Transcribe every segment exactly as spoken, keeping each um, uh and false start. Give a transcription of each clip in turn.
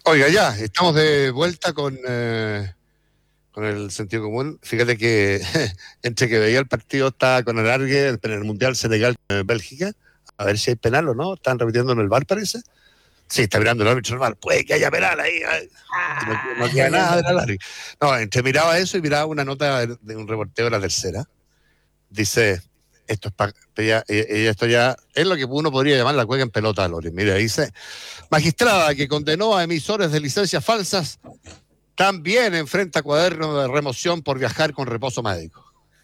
Oiga, ya, estamos de vuelta con, eh, con el sentido común. Fíjate que entre que veía el partido estaba con alargue en el Mundial Senegal-Bélgica, a ver si hay penal o no. Están repitiendo en el V A R, parece. Sí, está mirando el árbitro normal. Puede que haya penal ahí. Que no, no queda nada del alargue. No, entre miraba eso y miraba una nota de un reportero de la tercera. Dice, esto es para ella, esto ya es lo que uno podría llamar la cueca en pelota, Lore. Mira, dice, magistrada que condenó a emisores de licencias falsas también enfrenta cuaderno de remoción por viajar con reposo médico.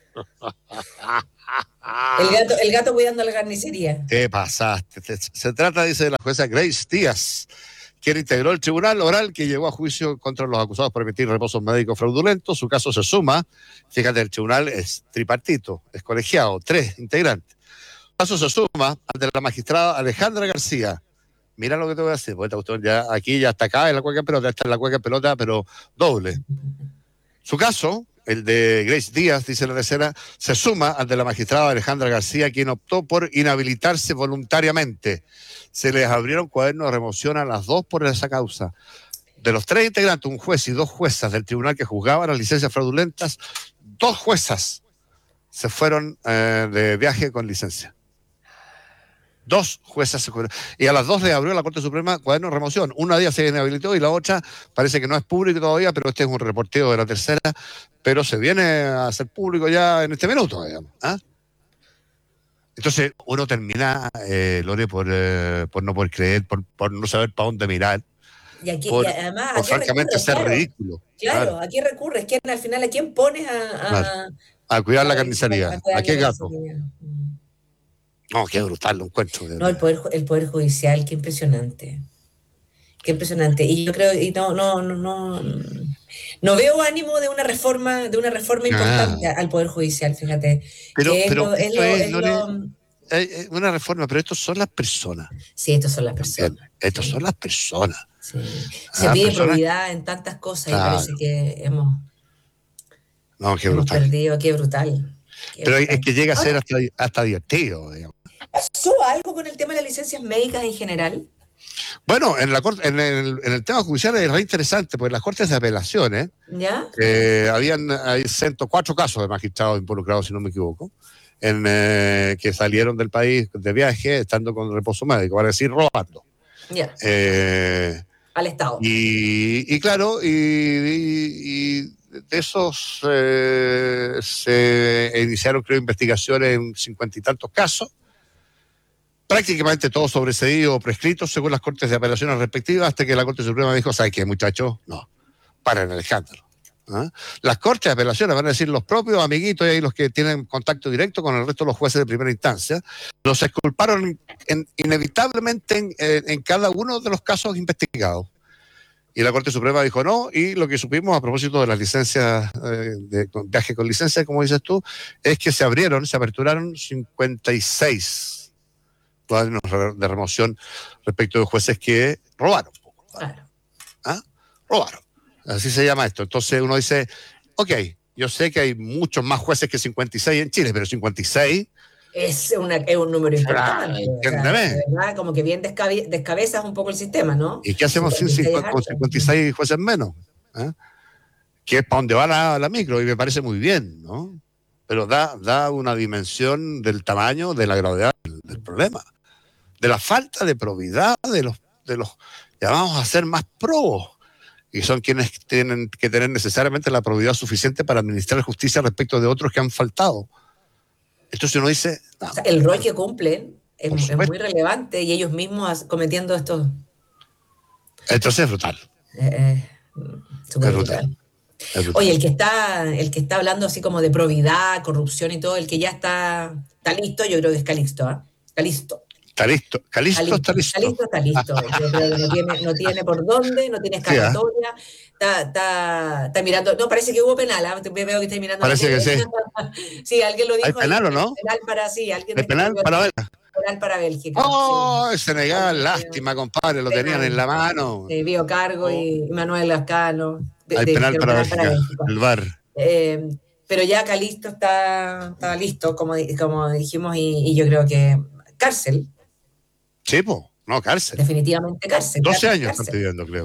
El gato, el gato cuidando la carnicería. ¿Qué pasaste? Se trata, dice, de la jueza Grace Díaz, quien integró el tribunal oral que llevó a juicio contra los acusados por emitir reposos médicos fraudulentos. Su caso se suma, fíjate, el tribunal es tripartito, es colegiado, tres integrantes. El caso se suma ante la magistrada Alejandra García. Mira lo que te voy a decir, porque ya aquí ya está acá en la cueca en pelota, está en la cueca en pelota, pero doble. Su caso, el de Grace Díaz, dice la tercera, se suma ante la magistrada Alejandra García, quien optó por inhabilitarse voluntariamente. Se les abrieron cuadernos de remoción a las dos por esa causa. De los tres integrantes, un juez y dos juezas del tribunal que juzgaban las licencias fraudulentas, dos juezas se fueron eh, de viaje con licencia. Dos juezas se fueron. Y a las dos le abrió la Corte Suprema cuaderno de remoción. Una de ellas se inhabilitó y la otra parece que no es público todavía, pero este es un reporteo de la tercera, pero se viene a hacer público ya en este minuto, digamos. ¿Ah? Entonces uno termina, eh, Lore, por, eh, por no poder creer, por, por no saber para dónde mirar. Y, aquí, por, y además, por francamente recurres, ser claro, ridículo. Claro, Claro. ¿a quién recurres? ¿Quién, al final, ¿a quién pones a, a, Claro. a cuidar a, la carnicería? A, ¿A, ¿A qué la gato? carnicería? No, qué brutal lo encuentro. No, el poder, el poder judicial, qué impresionante. Qué impresionante. Y yo creo, y no, no, no, no, no veo ánimo de una reforma, de una reforma importante ah. al poder judicial, fíjate. Pero, que es pero lo, es lo, es, es lo... Eh, una reforma, pero estos son las personas. Sí, estos son las personas. Bien, estos sí. son las personas. Sí. Se ah, pide personas... probidad en tantas cosas claro. Y parece que hemos, no, qué hemos brutal. perdido, qué brutal. Qué pero brutal. es que llega a ser hasta, hasta divertido, digamos. ¿Pasó algo con el tema de las licencias médicas en general? Bueno, en, la corte, en, el, en el tema judicial es re interesante, porque las cortes de apelaciones, ¿ya? Eh, habían hay ciento cuatro casos de magistrados involucrados, si no me equivoco, en, eh, que salieron del país de viaje estando con reposo médico, para decir robando. Ya. Eh, Al Estado. Y, y claro, y, y, y de esos eh, se iniciaron, creo, investigaciones en cincuenta y tantos casos. Prácticamente todos sobreseídos o prescritos según las cortes de apelaciones respectivas, hasta que la Corte Suprema dijo, ¿sabes qué, muchachos? No, paren el escándalo. ¿Ah? Las cortes de apelaciones van a decir los propios amiguitos y ahí los que tienen contacto directo con el resto de los jueces de primera instancia, los exculparon en, inevitablemente en, en, en cada uno de los casos investigados. Y la Corte Suprema dijo no, y lo que supimos a propósito de las licencias, eh, de viaje con licencia, como dices tú, es que se abrieron, se aperturaron cincuenta y seis cuadernos de remoción respecto de jueces que robaron. Claro. ¿Ah? Robaron. Así se llama esto. Entonces uno dice, ok, yo sé que hay muchos más jueces que cincuenta y seis en Chile, pero cincuenta y seis... Es, una, es un número importante. Ah, o sea, de verdad, como que bien descabe, descabezas un poco el sistema, ¿no? ¿Y qué hacemos sin cincuenta, con cincuenta y seis jueces menos? ¿Eh? Que es para donde va la, la micro, y me parece muy bien, ¿no? Pero da, da una dimensión del tamaño, de la gravedad del, del problema, de la falta de probidad de los, de los llamados a ser más probos, y son quienes tienen que tener necesariamente la probidad suficiente para administrar justicia respecto de otros que han faltado. Entonces uno dice... No, o sea, el rol que cumplen es, es muy relevante y ellos mismos cometiendo estos... Entonces es brutal. Eh, eh, súper brutal. brutal. Oye, el que está el que está hablando así como de probidad, corrupción y todo, el que ya está, está listo, yo creo que es Calixto, ¿eh? Está listo. Está listo. Calixto está listo. Calixto está listo. Yo creo que no tiene, no tiene por dónde, no tiene escapatoria. Sí, ¿eh? está, está, está mirando. No, parece que hubo penal. ¿eh? Veo que está mirando. Parece que sí. Sí, alguien lo dijo. ¿Hay penal ahí, o no? Penal para sí. Alguien ¿El penal para Bélgica? Penal para Bélgica. Oh, sí. Senegal, sí. Lástima, compadre. Lo penal. Tenían en la mano. Sí, Biocargo oh. y Manuel Lascano. De, Hay de, penal, de, para, penal Bélgica, para Bélgica. El V A R. Eh, pero ya Calixto está, está listo, como, como dijimos, y, y yo creo que cárcel. Sí, pues, no, cárcel. Definitivamente cárcel. doce cárcel, años cárcel. están pidiendo, creo.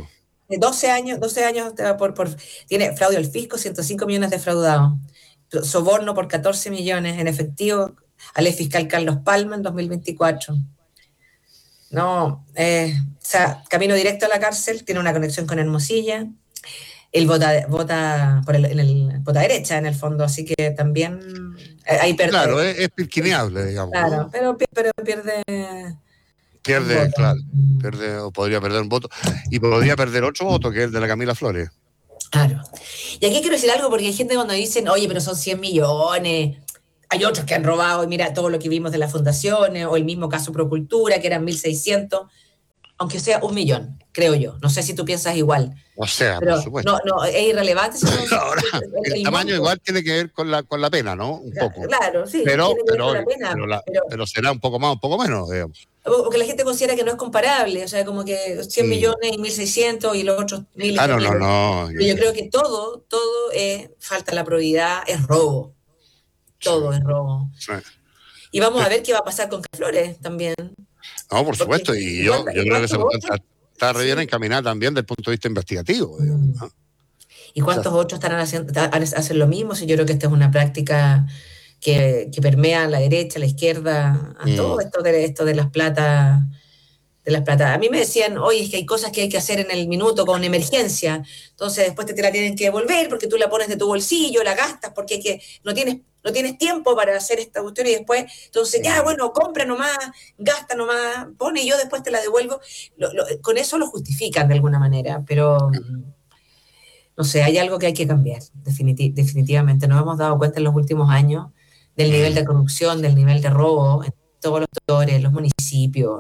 de doce años, doce años por, por, tiene fraude al fisco, ciento cinco millones defraudados, soborno por catorce millones en efectivo al ex fiscal Carlos Palma en dos mil veinticuatro. No, eh, o sea, camino directo a la cárcel, tiene una conexión con Hermosilla, él vota, vota por el, en el, vota derecha en el fondo, así que también eh, ahí pierde. Claro, es, es pirquineable, digamos. Claro, ¿no? pero, pero pierde. Pierde, claro, pierde, o podría perder un voto, y podría perder otro voto, que es el de la Camila Flores. Claro. Y aquí quiero decir algo, porque hay gente cuando dicen, oye, pero son cien millones, hay otros que han robado, y mira todo lo que vimos de las fundaciones, o el mismo caso Procultura, que eran mil seiscientos, aunque sea un millón, creo yo. No sé si tú piensas igual. O sea, pero por supuesto. No, no, es irrelevante. Si no, Ahora, el, el tamaño monto. Igual tiene que ver con la, con la pena, ¿no? Un poco. Claro, sí, pero, tiene que pero, ver con la pena. Pero, la, pero, pero será un poco más, un poco menos, digamos. Porque la gente considera que no es comparable, o sea, como que cien mm. millones y mil seiscientos y los otros mil. Ah, no, no, no. Pero yo creo que todo, todo es falta la probidad, es robo. Todo sí. es robo. Sí. Y vamos a ver qué va a pasar con Flores también. No, por supuesto, Porque, y yo, yo creo que se está, está re bien sí. encaminada también desde el punto de vista investigativo. Digamos, ¿no? ¿Y cuántos o sea, otros estarán haciendo hacen lo mismo? Si yo creo que esta es una práctica que, que permea a la derecha, a la izquierda, a mm. todo esto de, esto de las platas. De las plata. A mí me decían, oye, es que hay cosas que hay que hacer en el minuto con emergencia, entonces después te, te la tienen que devolver porque tú la pones de tu bolsillo, la gastas porque hay que, no, tienes, no tienes tiempo para hacer esta cuestión y después, entonces ya, bueno, compra nomás, gasta nomás, pone y yo después te la devuelvo. Lo, lo, con eso lo justifican de alguna manera, pero no sé, hay algo que hay que cambiar, definiti- definitivamente. Nos hemos dado cuenta en los últimos años del nivel de corrupción, del nivel de robo en todos los sectores, los municipios,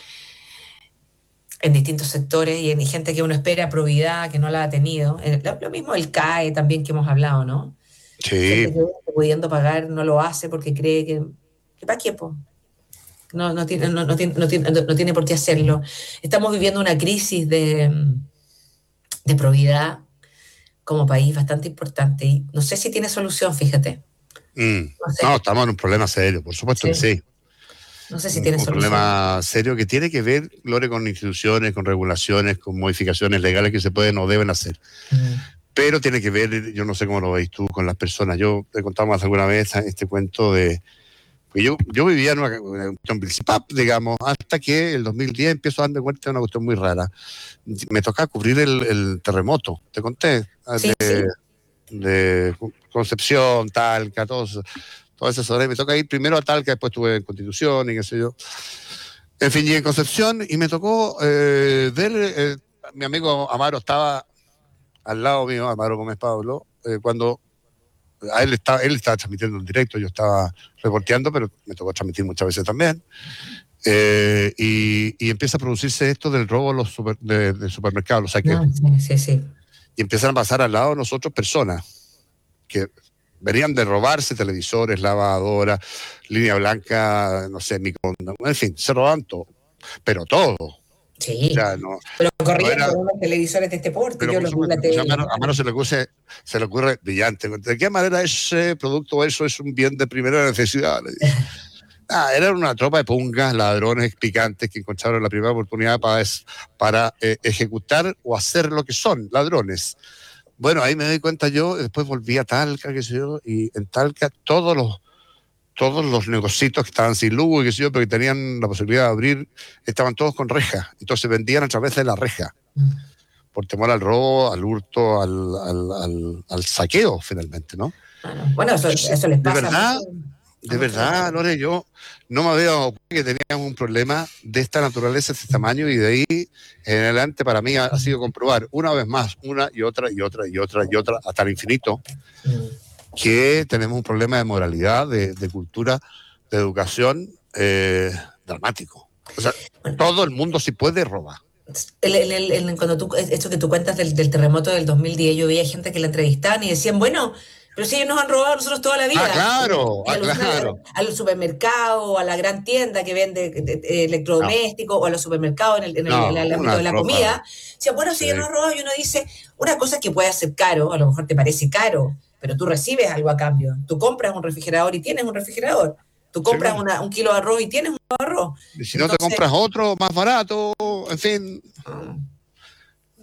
en distintos sectores y en gente que uno espera probidad, que no la ha tenido. Lo, lo mismo el C A E también que hemos hablado, ¿no? Sí. Gente que pudiendo pagar no lo hace porque cree que, que ¿para qué, po? No, no, tiene, no, no, tiene, no, tiene, no tiene por qué hacerlo. Estamos viviendo una crisis de, de probidad como país bastante importante y no sé si tiene solución, fíjate. Mm. No, sé. no, estamos en un problema serio, por supuesto sí. que sí. No sé si tiene un solución. problema serio que tiene que ver, Lore, con instituciones, con regulaciones, con modificaciones legales que se pueden o deben hacer. Mm. Pero tiene que ver, yo no sé cómo lo veis tú, con las personas. Yo te he contado más alguna vez este cuento de... Pues yo, yo vivía en una, una cuestión principal, digamos, hasta que el dos mil diez empiezo a darme cuenta de una cuestión muy rara. Me tocaba cubrir el, el terremoto, te conté, sí, de, sí. de Concepción, Talca, todos... todas esas horas, me toca ir primero a Talca, después estuve en Constitución y qué sé yo. En fin, llegué en Concepción y me tocó eh, ver, eh, mi amigo Amaro estaba al lado mío, Amaro Gómez Pablo, eh, cuando a él estaba, él estaba transmitiendo en directo, yo estaba reporteando, pero me tocó transmitir muchas veces también. Eh, y, y empieza a producirse esto del robo de los super, de, de supermercados, los saqueos. No, sí, sí, sí. Y empiezan a pasar al lado de nosotros personas que venían de robarse televisores, lavadoras, línea blanca, no sé, microondas, en fin, se roban todo, pero todo. Sí, o sea, no, pero corrían no era, con unos televisores de este porte. Pero yo por lo supuesto, vi la a, mano, a mano se le ocurre, se le ocurre brillante. ¿De qué manera ese producto, eso es un bien de primera necesidad? Ah, era una tropa de pungas, ladrones picantes que encontraron la primera oportunidad para, para eh, ejecutar o hacer lo que son, ladrones. Bueno, ahí me doy cuenta yo, después volví a Talca, qué sé yo, y en Talca todos los todos los negocios que estaban sin luz, qué sé yo, pero que tenían la posibilidad de abrir, estaban todos con reja. Entonces vendían a través de la reja, mm. por temor al robo, al hurto, al, al, al, al saqueo, finalmente, ¿no? Bueno, bueno eso, eso les pasa. De verdad, mucho, de verdad, Lore, yo no me había dado cuenta que teníamos un problema de esta naturaleza, de este tamaño, y de ahí en adelante para mí ha, ha sido comprobar una vez más, una y otra y otra y otra y otra, hasta el infinito, que tenemos un problema de moralidad, de, de cultura, de educación eh, dramático. O sea, todo el mundo sí puede robar. El, el, el, el, cuando tú, esto que tú cuentas del, del terremoto del dos mil diez, yo veía gente que la entrevistaban y decían, bueno, pero si ellos nos han robado a nosotros toda la vida. Ah, claro, y a los, ah, claro. Al supermercado, a la gran tienda que vende electrodomésticos, no. o a los supermercados en el, en el, no, en el ámbito de la tropa. comida. Decían, bueno, si sí. ellos nos han robado, y uno dice, una cosa es que puede ser caro, a lo mejor te parece caro, pero tú recibes algo a cambio. Tú compras un refrigerador y tienes un refrigerador. Tú compras sí, una, un kilo de arroz y tienes un kilo de arroz. Y si Entonces, no te compras otro más barato, en fin.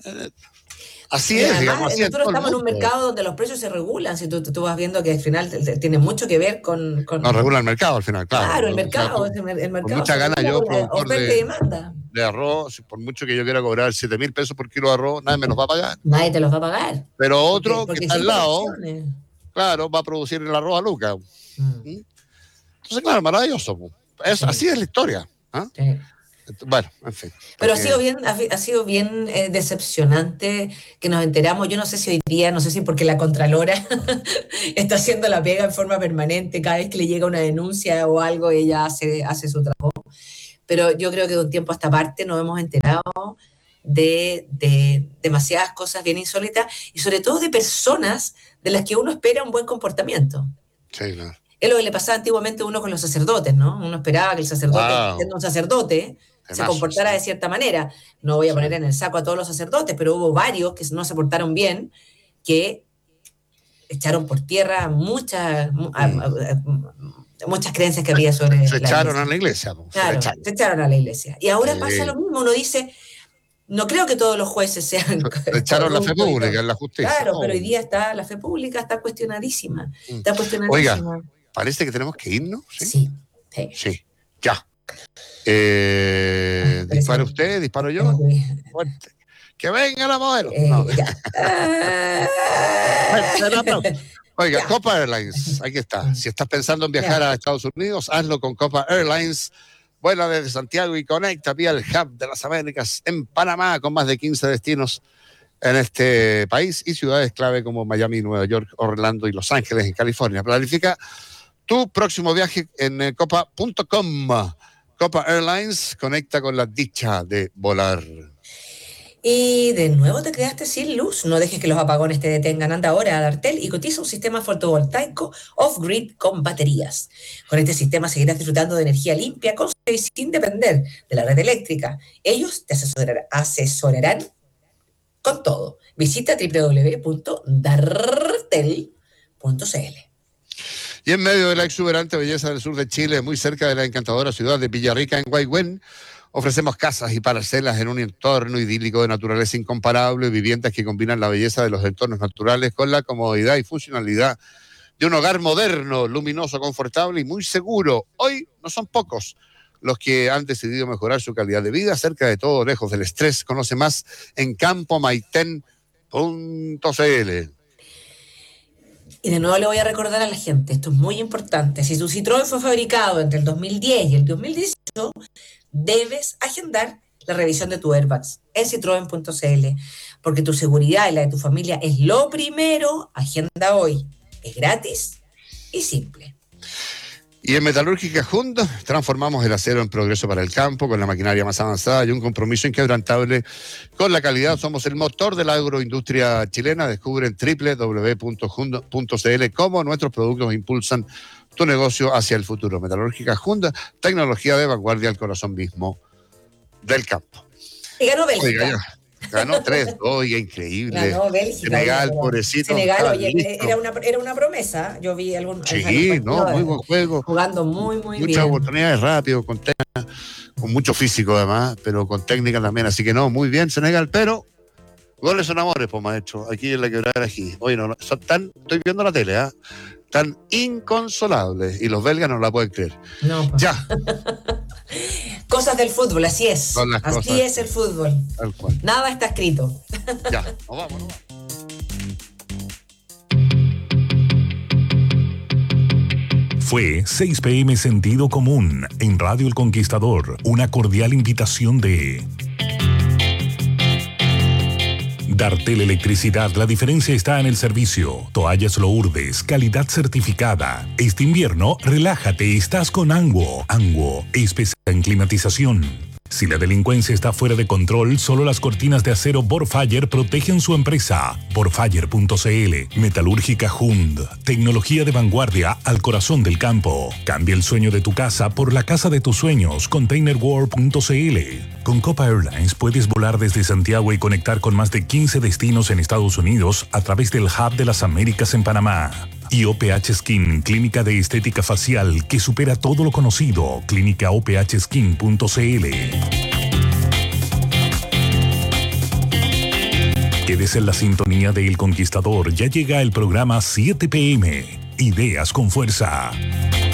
Así y es, además, digamos. Así nosotros en estamos en un mercado donde los precios se regulan. Si tú, tú vas viendo que al final tiene mucho que ver con. con... No regula el mercado al final, claro. Claro, el O sea, mercado. tú, El, el mercado con mucha gana yo, productor oferta de, y demanda. de arroz, por mucho que yo quiera cobrar siete mil pesos por kilo de arroz, nadie me los va a pagar. Nadie te los va a pagar. Pero otro porque, porque que está al lado, opciones. claro, va a producir el arroz a Luca. Mm. Entonces, claro, maravilloso. Es, sí. Así es la historia. ¿eh? Sí. Bueno, en fin. Pero porque... ha sido bien, ha, ha sido bien eh, decepcionante que nos enteramos. Yo no sé si hoy día, no sé si porque la Contralora está haciendo la pega en forma permanente, cada vez que le llega una denuncia o algo, ella hace, hace su trabajo. Pero yo creo que de un tiempo a esta parte nos hemos enterado de, de demasiadas cosas bien insólitas y sobre todo de personas de las que uno espera un buen comportamiento. Sí, claro. Es lo que le pasaba antiguamente a uno con los sacerdotes, ¿no? Uno esperaba que el sacerdote, wow. siendo un sacerdote, se comportara de cierta manera. No voy a poner en el saco a todos los sacerdotes, pero hubo varios que no se portaron bien, que echaron por tierra muchas, mm. muchas creencias que había sobre se la echaron iglesia. a la iglesia. Claro, se echaron. se echaron a la iglesia. Y ahora sí. pasa lo mismo, uno dice, no creo que todos los jueces sean... Se echaron la fe pública en la justicia. Claro, oh. pero hoy día está la fe pública está cuestionadísima. Está cuestionadísima. Oiga, parece que tenemos que irnos. Sí, sí. Sí, sí. ya. Eh, ¿Dispara usted? ¿Disparo yo? Fuerte. ¡Que venga la modelo! Eh, no. ya. Oiga, ya. Copa Airlines, aquí está. Si estás pensando en viajar ya. a Estados Unidos, hazlo con Copa Airlines. Vuela desde Santiago y conecta vía el hub de las Américas en Panamá con más de quince destinos en este país y ciudades clave como Miami, Nueva York, Orlando y Los Ángeles en California. Planifica tu próximo viaje en copa punto com. Copa Airlines conecta con la dicha de volar. Y de nuevo te quedaste sin luz. No dejes que los apagones te detengan. Anda ahora a Dartel y cotiza un sistema fotovoltaico off-grid con baterías. Con este sistema seguirás disfrutando de energía limpia, con y sin depender de la red eléctrica. Ellos te asesorarán, asesorarán con todo. Visita doble u doble u doble u punto dartel punto c l. Y en medio de la exuberante belleza del sur de Chile, muy cerca de la encantadora ciudad de Villarrica, en Guaygüén, ofrecemos casas y parcelas en un entorno idílico de naturaleza incomparable, viviendas que combinan la belleza de los entornos naturales con la comodidad y funcionalidad de un hogar moderno, luminoso, confortable y muy seguro. Hoy no son pocos los que han decidido mejorar su calidad de vida cerca de todo, lejos del estrés. Conoce más en campo maitén punto c l. Y de nuevo le voy a recordar a la gente, esto es muy importante, si tu Citroën fue fabricado entre el dos mil diez y el dos mil dieciocho, debes agendar la revisión de tu airbags en citroen punto c l, porque tu seguridad y la de tu familia es lo primero. Agenda hoy, es gratis y simple. Y en Metalúrgica Hund transformamos el acero en progreso para el campo con la maquinaria más avanzada y un compromiso inquebrantable con la calidad. Somos el motor de la agroindustria chilena. Descubre en doble u doble u doble u punto hund punto c l cómo nuestros productos impulsan tu negocio hacia el futuro. Metalúrgica Hund, tecnología de vanguardia al corazón mismo del campo. Y ganó Bélgica. Oiga, ganó tres dos, increíble. Ganó Bélgica. Senegal, pobrecito. Senegal, oye, era una, era una promesa. Yo vi algún. Sí, no, muy buen juego. Jugando muy, muy Muchas bien. Muchas oportunidades rápido, con técnica, con mucho físico además, pero con técnica también. Así que no, muy bien Senegal, pero goles son amores, pues maestro. Aquí en la quebrada aquí. Oye, no, son tan, estoy viendo la tele, ¿ah? ¿eh? Tan inconsolables. Y los belgas no la pueden creer. No, pues. Ya. Cosas del fútbol, así es. Son las así cosas. es el fútbol. Tal cual. Nada está escrito. Ya, nos vamos, nos vamos. Fue seis pe eme Sentido Común en Radio El Conquistador. Una cordial invitación de Dartel Electricidad. La diferencia está en el servicio. Toallas Lourdes, calidad certificada. Este invierno, relájate, estás con Anguo. Anguo, especialista en climatización. Si la delincuencia está fuera de control, solo las cortinas de acero Borfire protegen su empresa. Borfire punto c l. Metalúrgica Hund. Tecnología de vanguardia al corazón del campo. Cambia el sueño de tu casa por la casa de tus sueños. Container World punto c l. Con Copa Airlines puedes volar desde Santiago y conectar con más de quince destinos en Estados Unidos a través del Hub de las Américas en Panamá. Y O P H Skin, clínica de estética facial que supera todo lo conocido. Clínica o p h skin punto c l. Quédese en la sintonía de El Conquistador. Ya llega el programa siete p m. Ideas con Fuerza.